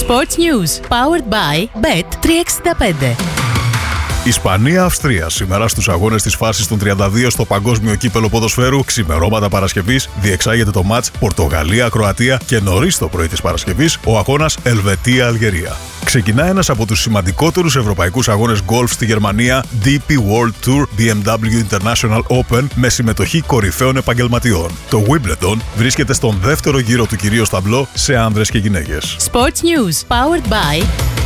Sports News, powered by Bet365. Ισπανία-Αυστρία σήμερα στους αγώνες της φάσης των 32 στο Παγκόσμιο Κύπελλο Ποδοσφαίρου. Ξημερώματα Παρασκευής διεξάγεται το μάτς Πορτογαλία-Κροατία και νωρίς το πρωί της Παρασκευής ο αγώνας Ελβετία-Αλγερία. Ξεκινά ένας από τους σημαντικότερους ευρωπαϊκούς αγώνες γκολφ στη Γερμανία, DP World Tour BMW International Open, με συμμετοχή κορυφαίων επαγγελματιών. Το Wimbledon βρίσκεται στον δεύτερο γύρο του κυρίως ταμπλό σε άνδρες και γυναίκες. Sports News, powered by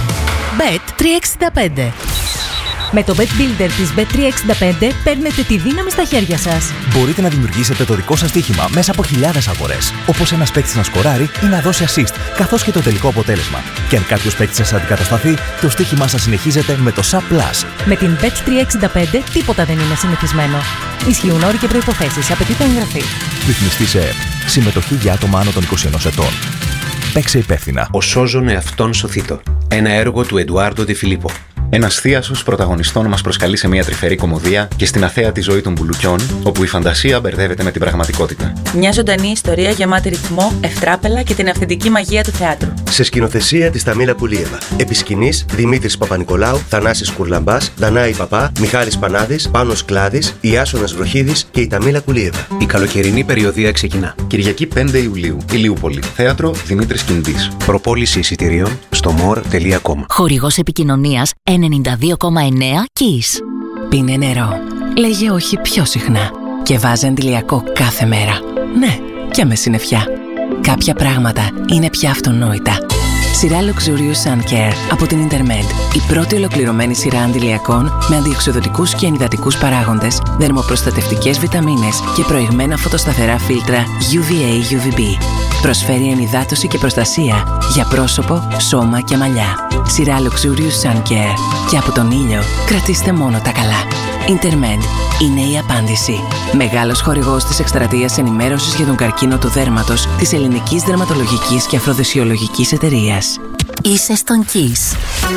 Bet365. Με το Bet Builder της Bet365 παίρνετε τη δύναμη στα χέρια σας. Μπορείτε να δημιουργήσετε το δικό σας στοίχημα μέσα από χιλιάδες αγορές, όπως ένας παίκτης να σκοράρει ή να δώσει assist, καθώς και το τελικό αποτέλεσμα. Και αν κάποιος παίκτης σας αντικατασταθεί, το στοίχημά σας συνεχίζεται με το SAP Plus. Με την Bet365 τίποτα δεν είναι συνηθισμένο. Ισχύουν όροι και προϋποθέσεις. Απαιτείται εγγραφή. Ρυθμιστή σε ΕΕΠ. Συμμετοχή για άτομα άνω των 21 ετών. Παίξε υπεύθυνα. Ο Σώζον εαυτόν σωθήτω. Ένα έργο του Εντουάρντο Ντε Φιλίππο. Ένας θίασος πρωταγωνιστών μας προσκαλεί σε μια τρυφερή κωμωδία και στην αθέατη ζωή των μπουλουκιών, όπου η φαντασία μπερδεύεται με την πραγματικότητα. Μια ζωντανή ιστορία γεμάτη ρυθμό, ευτράπελα και την αυθεντική μαγεία του θεάτρου. Σε σκηνοθεσία της Ταμίλα Κουλίεβα. Επί σκηνής Δημήτρης Παπα-Νικολάου, Θανάσης Κουρλαμπάς, Δανάη Παπά, Μιχάλης Πανάδης, Πάνος Κλάδης, Ιάσονας Βροχίδης και η Ταμίλα Κουλίεβα. Η καλοκαιρινή περιοδία ξεκινά. Κυριακή 5 Ιουλίου. Ηλιούπολη. Θέατρο Δημήτρης Κιντής. Προπόληση εισιτηρίων στο more.com. Χορηγός επικοινωνίας 92,9 Kiss. Πίνε νερό. Λέγε όχι πιο συχνά. Και βάζε αντιλιακό κάθε μέρα. Ναι, και με συννεφιά. Κάποια πράγματα είναι πια αυτονόητα. Σειρά Luxurious Sun Care από την Intermed. Η πρώτη ολοκληρωμένη σειρά αντιλιακών με αντιοξυδοτικούς και ενυδατικούς παράγοντες, δερμοπροστατευτικές βιταμίνες και προηγμένα φωτοσταθερά φίλτρα UVA-UVB. Προσφέρει ενυδάτωση και προστασία για πρόσωπο, σώμα και μαλλιά. Σειρά Luxurious Sun Care. Και από τον ήλιο κρατήστε μόνο τα καλά. Intermed είναι η απάντηση. Μεγάλος χορηγός της εκστρατείας ενημέρωσης για τον καρκίνο του δέρματος της Ελληνικής Δερματολογικής και Αφροδεσιολογικής Εταιρείας. Είσαι στον Kiss.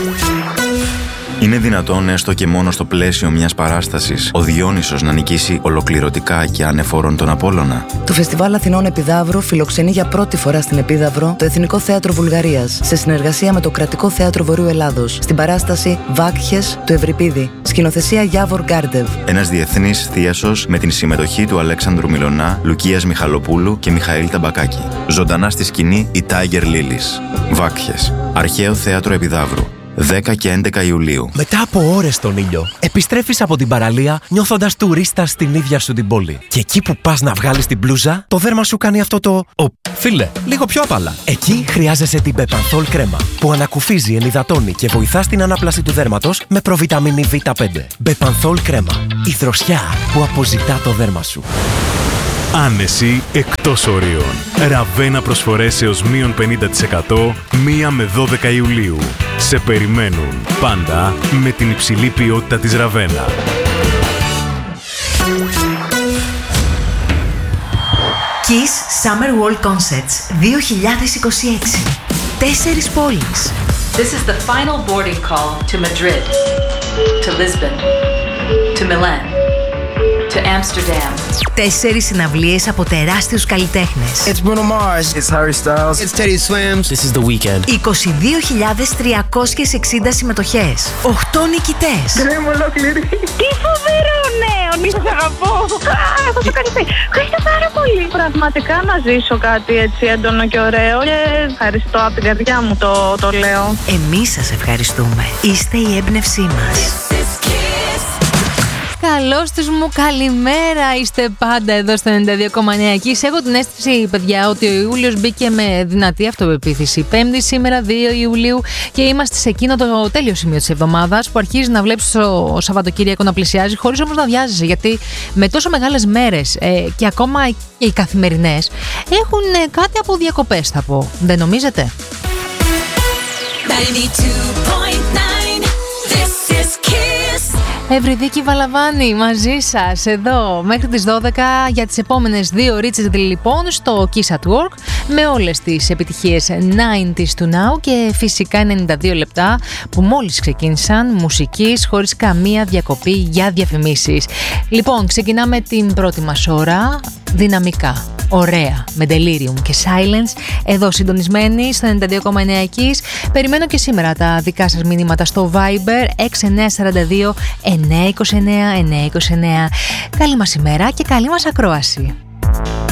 Είναι δυνατόν έστω και μόνο στο πλαίσιο μιας παράστασης ο Διόνυσος να νικήσει ολοκληρωτικά και ανεφόρον τον Απόλλωνα? Το Φεστιβάλ Αθηνών Επιδαύρου φιλοξενεί για πρώτη φορά στην Επίδαυρο το Εθνικό Θέατρο Βουλγαρίας σε συνεργασία με το Κρατικό Θέατρο Βορείου Ελλάδος στην παράσταση Βάκχες του Ευρυπίδη. Σκηνοθεσία Γιάβορ Γκάρντεβ. Ένας διεθνής θίασος με την συμμετοχή του Αλέξανδρου Μιλωνά, Λουκίας Μιχαλοπούλου και Μιχαήλ Ταμπακάκη. Ζωντανά στη σκηνή η Tiger Lilies. Βάκχες. Αρχαίο Θέατρο Επιδαύρου. 10 και 11 Ιουλίου. Μετά από ώρες στον ήλιο, επιστρέφεις από την παραλία νιώθοντας τουρίστα στην ίδια σου την πόλη. Και εκεί που πας να βγάλεις την μπλούζα, το δέρμα σου κάνει αυτό το φίλε, λίγο πιο απαλά. Εκεί χρειάζεσαι την Bepanthol κρέμα, που ανακουφίζει, ενυδατώνει και βοηθά στην ανάπλαση του δέρματος με προβιταμίνη Β5. Bepanthol κρέμα. Η δροσιά που αποζητά το δέρμα σου. Άνεση εκτός ορίων. Ραβένα προσφορές έως μείον 50% 1 με 12 Ιουλίου. Σε περιμένουν πάντα με την υψηλή ποιότητα της Ραβένα. Kiss Summer World Concerts 2026. 4 πόλεις. This is the final boarding call to Madrid, to Lisbon, to Milan, to Amsterdam. 4 συναυλίες από τεράστιους καλλιτέχνες. It's Bruno Mars. It's Harry Styles. It's Teddy Swims. This is The Weeknd. 22.360 συμμετοχές. 8 νικητές. Γκρέμ ολόκληρη. Τι φοβερό νέο. Σας αγαπώ. Θα σου κάνει. Ευχαριστώ πάρα πολύ. Πραγματικά να ζήσω κάτι έτσι έντονο και ωραίο. Και ευχαριστώ από την καρδιά μου το λέω. Εμείς σας ευχαριστούμε. Είστε η έμπνευσή μας. Καλώς τους μου, καλημέρα. Είστε πάντα εδώ στο 92,9 Kiss. Έχω την αίσθηση, παιδιά, ότι ο Ιούλιος μπήκε με δυνατή αυτοπεποίθηση. 5η σήμερα, 2 Ιουλίου, και είμαστε σε εκείνο το τέλειο σημείο της εβδομάδας που αρχίζει να βλέπεις το Σαββατοκύριακο να πλησιάζει, χωρίς όμως να βιάζεσαι, γιατί με τόσο μεγάλες μέρες και ακόμα και οι καθημερινές έχουν κάτι από διακοπές, θα πω. Δεν νομίζετε? 92.9 This is Kiss. Ευρυδίκη Βαλαβάνη μαζί σας εδώ μέχρι τις 12 για τις επόμενες 2 ώρες λοιπόν στο Kiss at Work, με όλες τις επιτυχίες 90s to now και φυσικά 92 λεπτά που μόλις ξεκίνησαν μουσικής χωρίς καμία διακοπή για διαφημίσεις. Λοιπόν, ξεκινάμε την πρώτη μας ώρα δυναμικά, ωραία, με Delirium και Silence, εδώ συντονισμένοι στο 92,9 Kiss. Περιμένω και σήμερα τα δικά σας μηνύματα στο Viber 6942 929 929. Καλή μας ημέρα και καλή μας ακρόαση.